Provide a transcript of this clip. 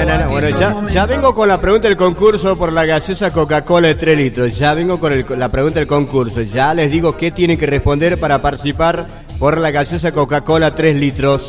no. Bueno, ya vengo con la pregunta del concurso por la gaseosa Coca-Cola de 3 litros. Ya vengo con la pregunta del concurso. Ya les digo qué tienen que responder para participar por la gaseosa Coca-Cola 3 litros.